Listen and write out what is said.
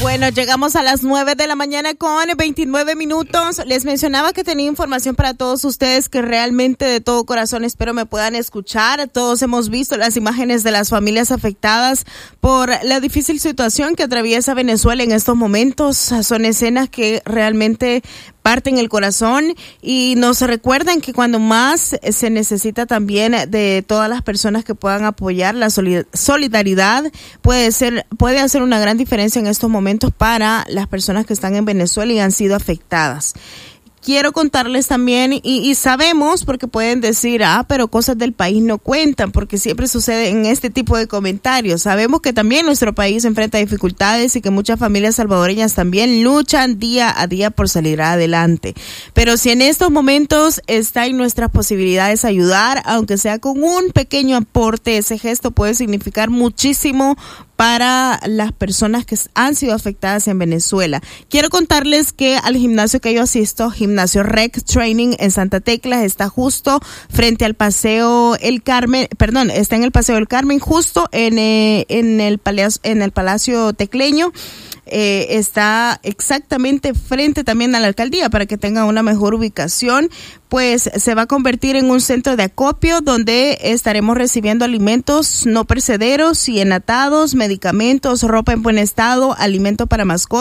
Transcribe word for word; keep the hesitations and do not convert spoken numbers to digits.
Bueno, llegamos a las nueve de la mañana con veintinueve minutos. Les mencionaba que tenía información para todos ustedes que realmente de todo corazón espero me puedan escuchar. Todos hemos visto las imágenes de las familias afectadas por la difícil situación que atraviesa Venezuela en estos momentos. Son escenas que realmente parten el corazón y nos recuerdan que cuando más se necesita también de todas las personas que puedan apoyar, la solidaridad puede ser, puede hacer una gran diferencia en estos momentos para las personas que están en Venezuela y han sido afectadas. Quiero contarles también, y, y sabemos, porque pueden decir, ah, pero cosas del país no cuentan, porque siempre sucede en este tipo de comentarios. Sabemos que también nuestro país enfrenta dificultades y que muchas familias salvadoreñas también luchan día a día por salir adelante. Pero si en estos momentos está en nuestras posibilidades ayudar, aunque sea con un pequeño aporte, ese gesto puede significar muchísimo para las personas que han sido afectadas en Venezuela. Quiero contarles que al gimnasio que yo asisto, Gimnasio Rec Training en Santa Tecla, está justo frente al Paseo El Carmen, perdón, está en el Paseo El Carmen, justo en, eh, en, el, palacio, en el Palacio Tecleño. Eh, está exactamente frente también a la alcaldía para que tenga una mejor ubicación. Pues se va a convertir en un centro de acopio donde estaremos recibiendo alimentos no perecederos y enlatados, medicamentos, ropa en buen estado, alimento para mascotas